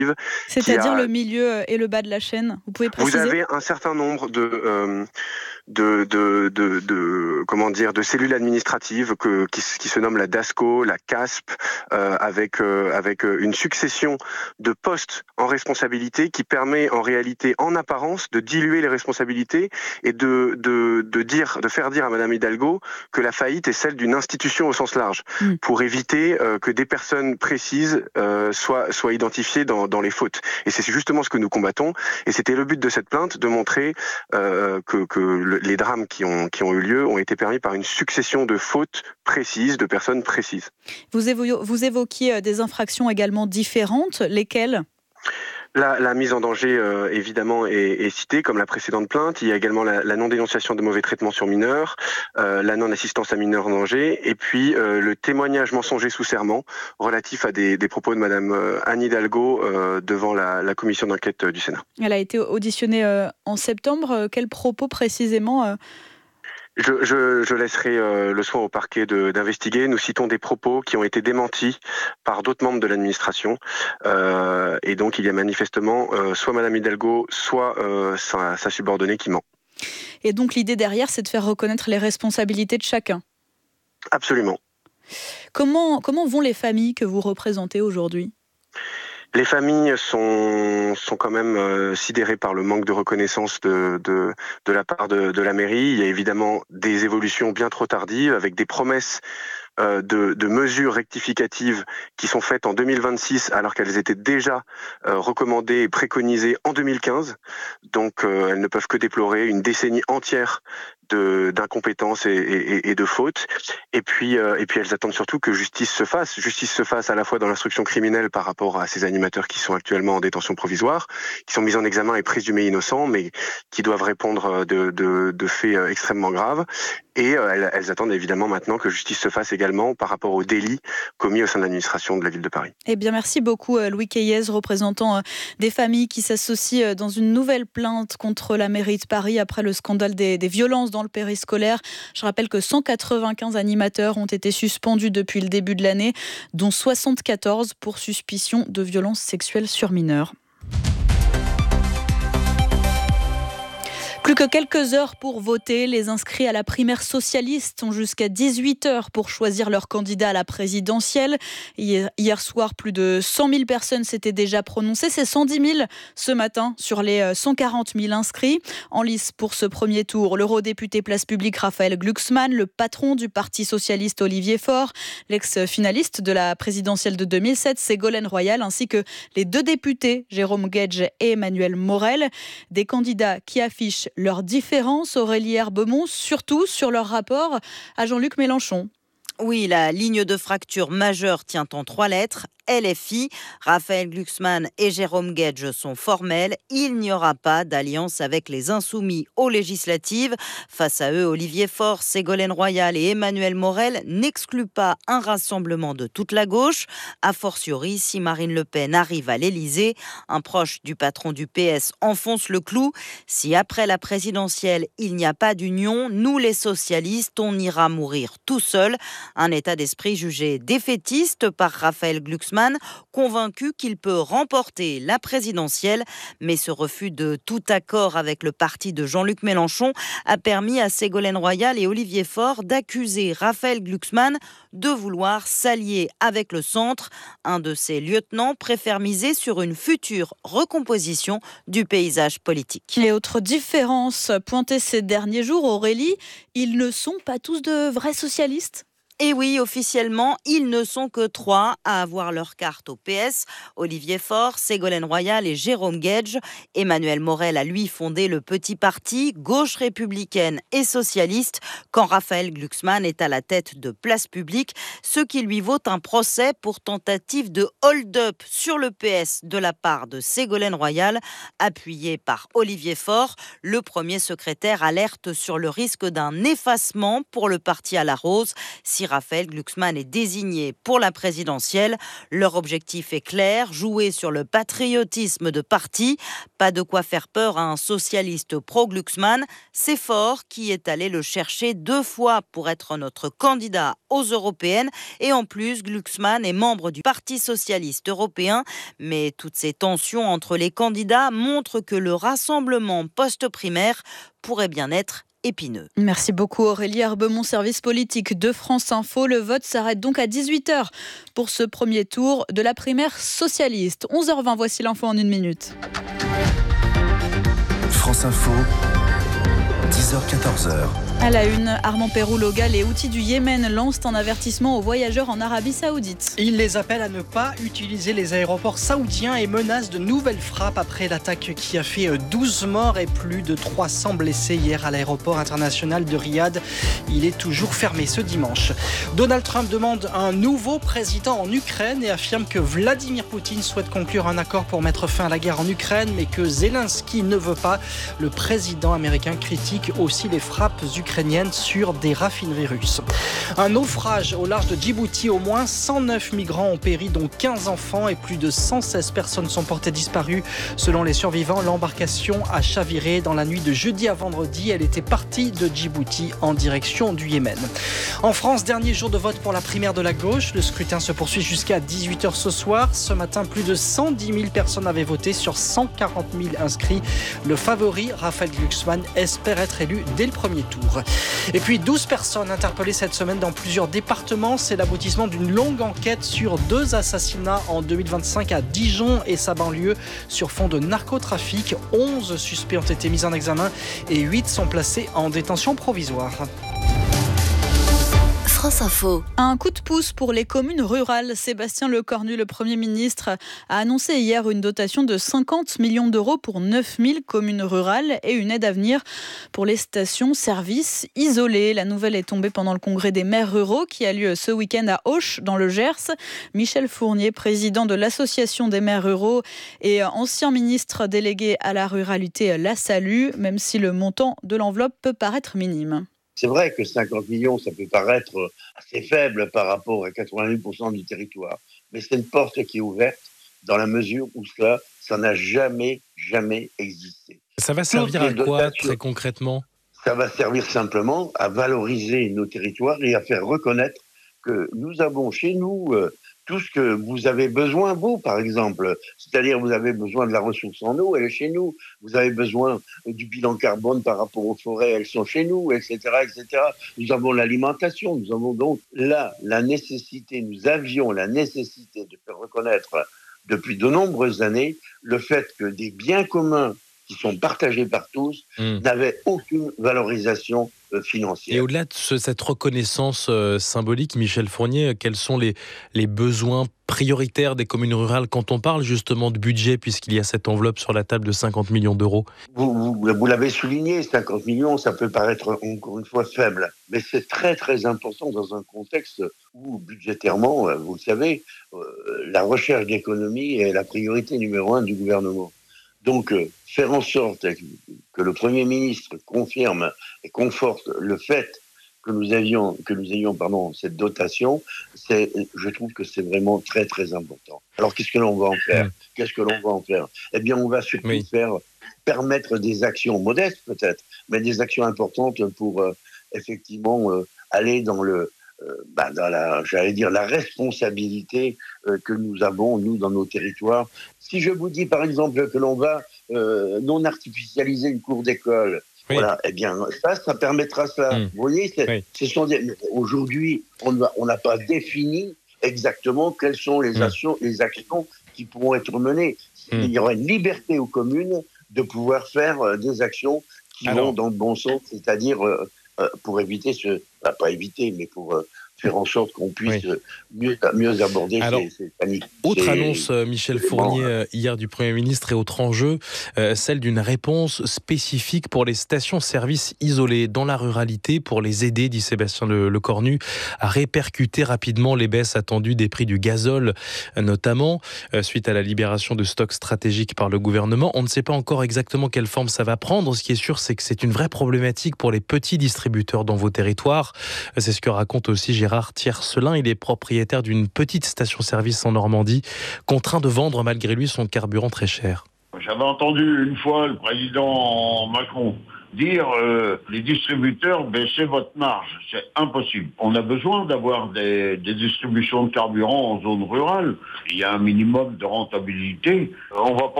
C'est-à-dire le milieu et le bas de la chaîne, vous pouvez Vous préciser? avez un certain nombre de cellules administratives qui se nomment la DASCO, la CASP, avec une succession de postes en responsabilité qui permet en réalité, en apparence, de diluer les responsabilités et de faire dire à Madame Hidalgo que la faillite est celle d'une institution au sens large, pour éviter que des personnes précises soient identifiées dans les fautes. Et c'est justement ce que nous combattons. Et c'était le but de cette plainte, de montrer que les drames qui ont eu lieu ont été permis par une succession de fautes précises, de personnes précises. Vous évoquiez des infractions également différentes, lesquelles ? La mise en danger, évidemment, est citée comme la précédente plainte. Il y a également la non-dénonciation de mauvais traitements sur mineurs, la non-assistance à mineurs en danger, et puis le témoignage mensonger sous serment relatif à des propos de Madame Anne Hidalgo devant la commission d'enquête du Sénat. Elle a été auditionnée en septembre. Quels propos précisément Je laisserai le soin au parquet d'investiguer. Nous citons des propos qui ont été démentis par d'autres membres de l'administration. Et donc, il y a manifestement soit Madame Hidalgo, soit sa subordonnée qui ment. Et donc, l'idée derrière, c'est de faire reconnaître les responsabilités de chacun. Absolument. Comment vont les familles que vous représentez aujourd'hui ? Les familles sont quand même sidérées par le manque de reconnaissance de la part de la mairie. Il y a évidemment des évolutions bien trop tardives avec des promesses de mesures rectificatives qui sont faites en 2026 alors qu'elles étaient déjà recommandées et préconisées en 2015. Donc elles ne peuvent que déplorer une décennie entière d'incompétence et de fautes. Et puis elles attendent surtout que justice se fasse à la fois dans l'instruction criminelle par rapport à ces animateurs qui sont actuellement en détention provisoire, qui sont mis en examen et présumés innocents, mais qui doivent répondre de faits extrêmement graves. Et elles attendent évidemment maintenant que justice se fasse également par rapport aux délits commis au sein de l'administration de la ville de Paris. Eh bien, merci beaucoup Louis Keyes, représentant des familles qui s'associent dans une nouvelle plainte contre la mairie de Paris après le scandale des violences dans le périscolaire. Je rappelle que 195 animateurs ont été suspendus depuis le début de l'année, dont 74 pour suspicion de violences sexuelles sur mineurs. Plus que quelques heures pour voter, les inscrits à la primaire socialiste ont jusqu'à 18h pour choisir leur candidat à la présidentielle. Hier soir, plus de 100 000 personnes s'étaient déjà prononcées. C'est 110 000 ce matin sur les 140 000 inscrits. En lice pour ce premier tour, l'eurodéputé Place Publique Raphaël Glucksmann, le patron du Parti socialiste Olivier Faure, l'ex-finaliste de la présidentielle de 2007 Ségolène Royal, ainsi que les deux députés Jérôme Guedj et Emmanuel Morel. Des candidats qui affichent leurs différences, Aurélie Herbemont, surtout sur leur rapport à Jean-Luc Mélenchon. Oui, la ligne de fracture majeure tient en 3 lettres. LFI, Raphaël Glucksmann et Jérôme Guedj sont formels. Il n'y aura pas d'alliance avec les Insoumis aux législatives. Face à eux, Olivier Faure, Ségolène Royal et Emmanuel Morel n'excluent pas un rassemblement de toute la gauche. A fortiori, si Marine Le Pen arrive à l'Élysée, un proche du patron du PS enfonce le clou. Si après la présidentielle, il n'y a pas d'union, nous les socialistes, on ira mourir tout seul. Un état d'esprit jugé défaitiste par Raphaël Glucksmann, convaincu qu'il peut remporter la présidentielle. Mais ce refus de tout accord avec le parti de Jean-Luc Mélenchon a permis à Ségolène Royal et Olivier Faure d'accuser Raphaël Glucksmann de vouloir s'allier avec le centre. Un de ses lieutenants préfère miser sur une future recomposition du paysage politique. Les autres différences pointées ces derniers jours, Aurélie, ils ne sont pas tous de vrais socialistes ? Et oui, officiellement, ils ne sont que 3 à avoir leur carte au PS. Olivier Faure, Ségolène Royal et Jérôme Guedj. Emmanuel Morel a lui fondé le petit parti Gauche républicaine et socialiste quand Raphaël Glucksmann est à la tête de Place Publique, ce qui lui vaut un procès pour tentative de hold-up sur le PS de la part de Ségolène Royal, appuyé par Olivier Faure. Le premier secrétaire alerte sur le risque d'un effacement pour le parti à la rose si Raphaël Glucksmann est désigné pour la présidentielle. Leur objectif est clair, jouer sur le patriotisme de parti. Pas de quoi faire peur à un socialiste pro-Glucksmann. C'est Faure qui est allé le chercher 2 fois pour être notre candidat aux européennes. Et en plus, Glucksmann est membre du Parti socialiste européen. Mais toutes ces tensions entre les candidats montrent que le rassemblement post-primaire pourrait bien être épineux. Merci beaucoup Aurélie Herbemont, service politique de France Info. Le vote s'arrête donc à 18h pour ce premier tour de la primaire socialiste. 11h20, voici l'info en 1 minute. France Info, 10h-14h. À la une, Armand Péroux-Loga, les Houthis du Yémen lancent un avertissement aux voyageurs en Arabie Saoudite. Il les appelle à ne pas utiliser les aéroports saoudiens et menace de nouvelles frappes après l'attaque qui a fait 12 morts et plus de 300 blessés hier à l'aéroport international de Riyad. Il est toujours fermé ce dimanche. Donald Trump demande un nouveau président en Ukraine et affirme que Vladimir Poutine souhaite conclure un accord pour mettre fin à la guerre en Ukraine, mais que Zelensky ne veut pas. Le président américain critique aussi les frappes ukrainiennes sur des raffineries russes. Un naufrage au large de Djibouti. Au moins 109 migrants ont péri, dont 15 enfants, et plus de 116 personnes sont portées disparues. Selon les survivants, l'embarcation a chaviré dans la nuit de jeudi à vendredi. Elle était partie de Djibouti en direction du Yémen. En France, dernier jour de vote pour la primaire de la gauche. Le scrutin se poursuit jusqu'à 18h ce soir. Ce matin, plus de 110 000 personnes avaient voté sur 140 000 inscrits. Le favori, Raphaël Glucksmann, espère être élu dès le premier tour. Et puis 12 personnes interpellées cette semaine dans plusieurs départements. C'est l'aboutissement d'une longue enquête sur 2 assassinats en 2025 à Dijon et sa banlieue sur fond de narcotrafic. 11 suspects ont été mis en examen et 8 sont placés en détention provisoire. France Info. Un coup de pouce pour les communes rurales. Sébastien Lecornu, le Premier ministre, a annoncé hier une dotation de 50 millions d'euros pour 9000 communes rurales et une aide à venir pour les stations-service isolées. La nouvelle est tombée pendant le congrès des maires ruraux qui a lieu ce week-end à Auch, dans le Gers. Michel Fournier, président de l'Association des maires ruraux et ancien ministre délégué à la ruralité, la salue, même si le montant de l'enveloppe peut paraître minime. C'est vrai que 50 millions, ça peut paraître assez faible par rapport à 88% du territoire. Mais c'est une porte qui est ouverte dans la mesure où ça n'a jamais existé. Ça va servir à quoi très concrètement ? Ça va servir simplement à valoriser nos territoires et à faire reconnaître que nous avons chez nous tout ce que vous avez besoin, vous, par exemple. C'est-à-dire, vous avez besoin de la ressource en eau, elle est chez nous. Vous avez besoin du bilan carbone par rapport aux forêts, elles sont chez nous, etc., etc. Nous avons l'alimentation, nous avons donc là nous avions la nécessité de faire reconnaître depuis de nombreuses années le fait que des biens communs qui sont partagés par tous n'avaient aucune valorisation financière. Et au-delà de cette reconnaissance symbolique, Michel Fournier, quels sont les besoins prioritaires des communes rurales quand on parle justement de budget, puisqu'il y a cette enveloppe sur la table de 50 millions d'euros ? Vous l'avez souligné, 50 millions, ça peut paraître encore une fois faible, mais c'est très très important dans un contexte où budgétairement, vous le savez, la recherche d'économie est la priorité numéro 1 du gouvernement. Donc, faire en sorte que le Premier ministre confirme et conforte le fait que nous ayons cette dotation, je trouve que c'est vraiment très, très important. Alors, qu'est-ce que l'on va en faire ? Eh bien, on va surtout permettre des actions modestes, peut-être, mais des actions importantes pour, effectivement, aller dans la responsabilité que nous avons, nous, dans nos territoires. Si je vous dis, par exemple, que l'on va non artificialiser une cour d'école, voilà, eh bien, ça permettra cela. Vous voyez, aujourd'hui, on n'a pas défini exactement quelles sont les actions qui pourront être menées. Il y aura une liberté aux communes de pouvoir faire des actions qui vont dans le bon sens, c'est-à-dire pour éviter pour faire en sorte qu'on puisse mieux aborder ces paniques. Autre annonce, Michel Fournier, hier du Premier ministre, et autre enjeu, celle d'une réponse spécifique pour les stations-service isolées dans la ruralité, pour les aider, dit Sébastien Lecornu, à répercuter rapidement les baisses attendues des prix du gazole, notamment, suite à la libération de stocks stratégiques par le gouvernement. On ne sait pas encore exactement quelle forme ça va prendre. Ce qui est sûr, c'est que c'est une vraie problématique pour les petits distributeurs dans vos territoires. C'est ce que raconte aussi Gérard Gérard Tiercelin. Il est propriétaire d'une petite station-service en Normandie, contraint de vendre malgré lui son carburant très cher. J'avais entendu une fois le président Macron dire les distributeurs, baissez votre marge. C'est impossible. On a besoin d'avoir des distributions de carburant en zone rurale. Il y a un minimum de rentabilité. On va pas